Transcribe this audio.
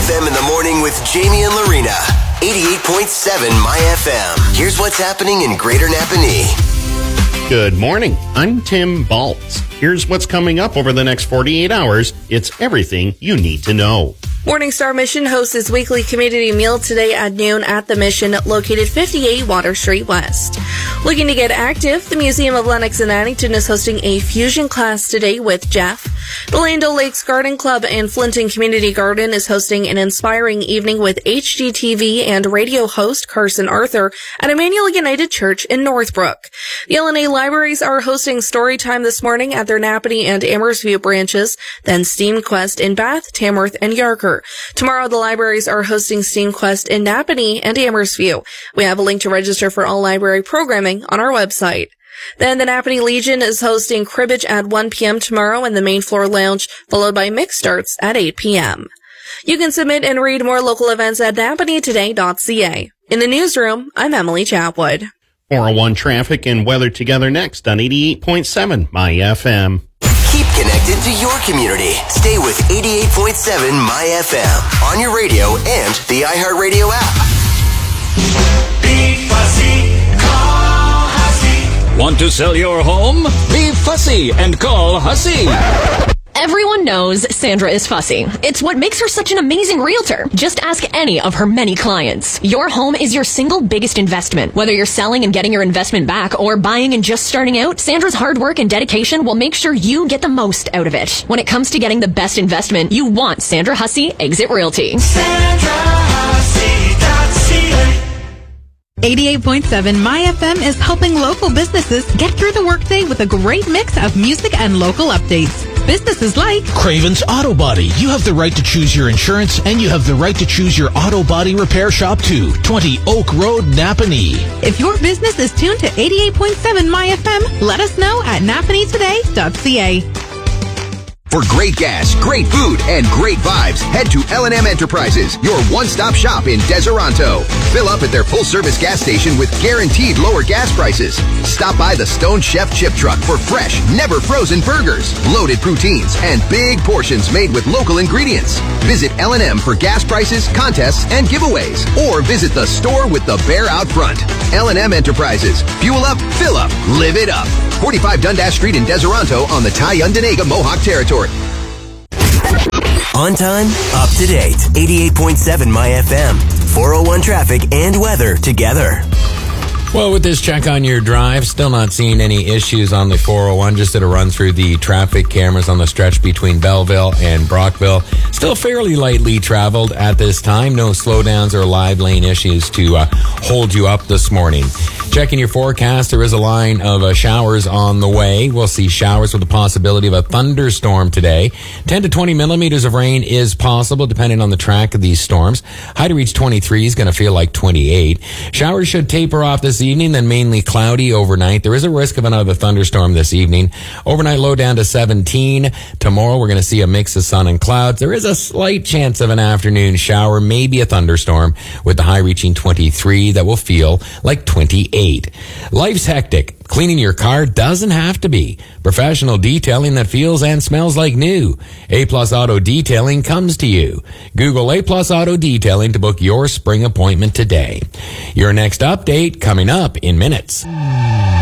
FM in the morning with Jamie and Lorena. 88.7 My FM. Here's what's happening in Greater Napanee. Good morning. I'm Tim Baltz. Here's what's coming up over the next 48 hours. It's everything you need to know. Morningstar Mission hosts its weekly community meal today at noon at the Mission, located 58 Water Street West. Looking to get active, the Museum of Lennox and Addington is hosting a fusion class today with Jeff. The Lando Lakes Garden Club and Flinton Community Garden is hosting an inspiring evening with HGTV and radio host Carson Arthur at Emmanuel United Church in Northbrook. The LNA Libraries are hosting story time this morning at their Napanee and Amherstview branches, then SteamQuest in Bath, Tamworth, and Yarker. Tomorrow, the libraries are hosting SteamQuest in Napanee and Amherstview. We have a link to register for all library programming on our website. Then the Napanee Legion is hosting cribbage at 1 p.m. tomorrow in the main floor lounge, followed by mixed starts at 8 p.m. You can submit and read more local events at napaneetoday.ca. In the newsroom, I'm Emily Chapwood. 401 traffic and weather together next on 88.7 My FM. Keep connected to your community. Stay with 88.7 My FM on your radio and the iHeartRadio app. Be fussy, call Hussey. Want to sell your home? Be fussy and call Hussey. Everyone knows Sandra is fussy. It's what makes her such an amazing realtor. Just ask any of her many clients. Your home is your single biggest investment. Whether you're selling and getting your investment back or buying and just starting out, Sandra's hard work and dedication will make sure you get the most out of it. When it comes to getting the best investment, you want Sandra Hussey Exit Realty. Sandra Hussey.ca. 88.7 My FM is helping local businesses get through the workday with a great mix of music and local updates. Businesses like Craven's Auto Body. You have the right to choose your insurance, and you have the right to choose your auto body repair shop too. 20 Oak Road, Napanee. If your business is tuned to 88.7 My FM, let us know at napaneetoday.ca. For great gas, great food, and great vibes, head to L&M Enterprises, your one-stop shop in Deseronto. Fill up at their full-service gas station with guaranteed lower gas prices. Stop by the Stone Chef Chip Truck for fresh, never-frozen burgers, loaded poutines, and big portions made with local ingredients. Visit L&M for gas prices, contests, and giveaways. Or visit the store with the bear out front. L&M Enterprises. Fuel up, fill up, live it up. 45 Dundas Street in Deseronto on the Tyundanega Mohawk Territory. On time, up to date. 88.7 My FM. 401 traffic and weather together. Well, with this check on your drive, still not seeing any issues on the 401. Just did a run through the traffic cameras on the stretch between Belleville and Brockville. Still fairly lightly traveled at this time. No slowdowns or live lane issues to hold you up this morning. Checking your forecast, there is a line of showers on the way. We'll see showers with the possibility of a thunderstorm today. 10 to 20 millimeters of rain is possible depending on the track of these storms. High to reach 23 is going to feel like 28. Showers should taper off this evening, then mainly cloudy overnight. There is a risk of another thunderstorm this evening. Overnight low down to 17. Tomorrow we're going to see a mix of sun and clouds. There is a slight chance of an afternoon shower, maybe a thunderstorm, with the high reaching 23 that will feel like 28. Life's hectic. Cleaning your car doesn't have to be. Professional detailing that feels and smells like new. A-Plus Auto Detailing comes to you. Google A-Plus Auto Detailing to book your spring appointment today. Your next update coming up in minutes.